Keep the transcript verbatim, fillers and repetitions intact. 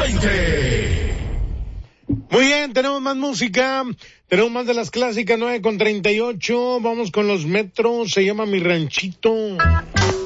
veinte. Muy bien, tenemos más música, tenemos más de las clásicas, nueve con treinta y ocho, vamos con los metros, se llama Mi Ranchito.